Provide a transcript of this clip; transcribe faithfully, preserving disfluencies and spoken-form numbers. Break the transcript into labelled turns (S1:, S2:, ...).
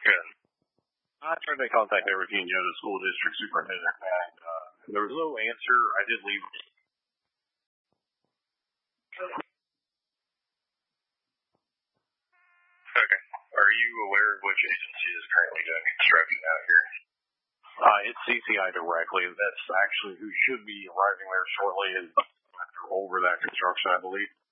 S1: Good.
S2: I tried to contact Everett-Virginia, the school district superintendent, and uh, there was no answer. I did leave.
S1: Okay. Are you aware of which agency is currently doing construction out here?
S2: Uh, it's C C I directly. That's actually who should be arriving there shortly, and over that construction, I believe.